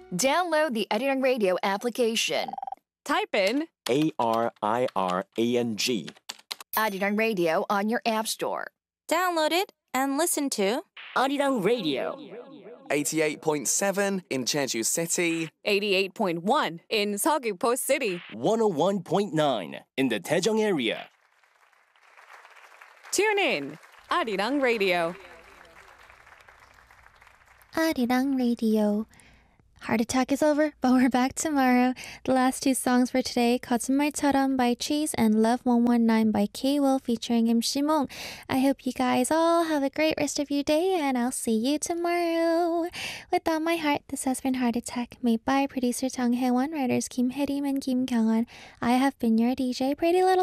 Download the Arirang Radio application. Type in ARIRANG. Arirang Radio on your app store. Download it and listen to Arirang Radio. 88.7 in Jeju City. 88.1 in Seogwipo City. 101.9 in the Daejeong area. Tune in. Arirang Radio. Arirang Radio. Heart Attack is over, but we're back tomorrow. The last two songs for today, 거짓말처럼 by Cheese and Love 119 by K-Will featuring Im Shimong. I hope you guys all have a great rest of your day, and I'll see you tomorrow. With all my heart, this has been Heart Attack, made by producer Jang Hae-won, writers Kim Hae-rim and Kim Kyung-won. I have been your DJ, Pretty Little